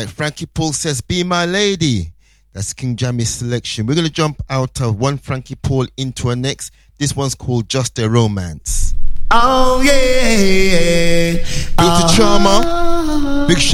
Frankie Paul says, Be My Lady. That's King Jammy's selection. We're going to jump out of one Frankie Paul into our next. This one's called Just a Romance. Oh, yeah. Rooted Trauma.